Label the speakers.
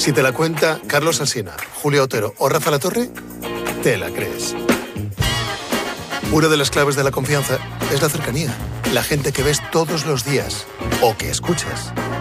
Speaker 1: Si te la cuenta Carlos Alsina, Julio Otero o Rafa La Torre, te la crees. Una de las claves de la confianza es la cercanía. La gente que ves todos los días o que escuchas.